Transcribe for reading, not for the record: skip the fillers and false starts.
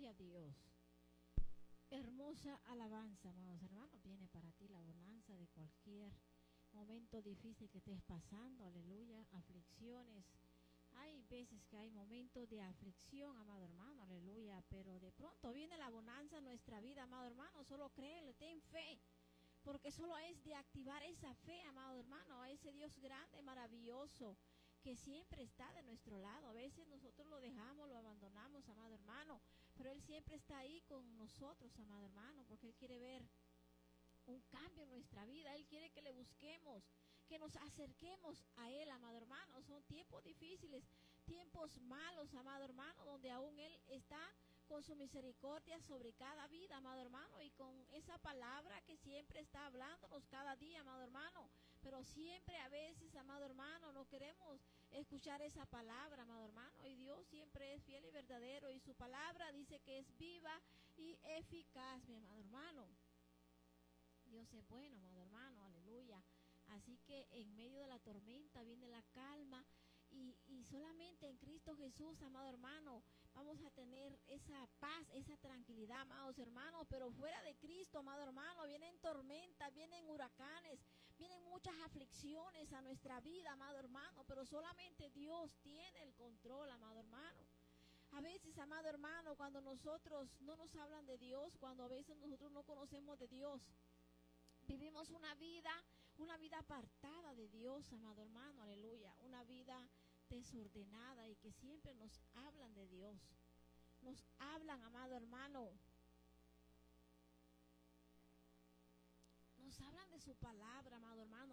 Gloria a Dios. Hermosa alabanza, amados hermanos, viene para ti la bonanza de cualquier momento difícil que estés pasando, aleluya, aflicciones. Hay veces que hay momentos de aflicción, amado hermano, aleluya, pero de pronto viene la bonanza en nuestra vida, amado hermano. Solo créele, ten fe, porque solo es de activar esa fe, amado hermano, a ese Dios grande, maravilloso, que siempre está de nuestro lado. A veces nosotros lo dejamos, lo abandonamos, amado hermano, pero Él siempre está ahí con nosotros, amado hermano, porque Él quiere ver un cambio en nuestra vida. Él quiere que le busquemos, que nos acerquemos a Él, amado hermano. Son tiempos difíciles, tiempos malos, amado hermano, donde aún Él está con su misericordia sobre cada vida, amado hermano, y con esa palabra que siempre está hablándonos cada día, amado hermano. Pero siempre a veces, amado hermano, no queremos escuchar esa palabra, amado hermano, y Dios siempre es fiel y verdadero, y su palabra dice que es viva y eficaz, mi amado hermano. Dios es bueno, amado hermano, aleluya. Así que en medio de la tormenta viene la calma, y solamente en Cristo Jesús, amado hermano, vamos a tener esa paz, esa tranquilidad, amados hermanos. Pero fuera de Cristo, amado hermano, vienen tormentas, vienen huracanes, vienen muchas aflicciones a nuestra vida, amado hermano, pero solamente Dios tiene el control, amado hermano. A veces, amado hermano, cuando nosotros no nos hablan de Dios, cuando a veces nosotros no conocemos de Dios, vivimos una vida apartada de Dios, amado hermano, aleluya. Una vida desordenada, y que siempre nos hablan de Dios. Nos hablan, amado hermano. Nos hablan de su palabra, amado hermano.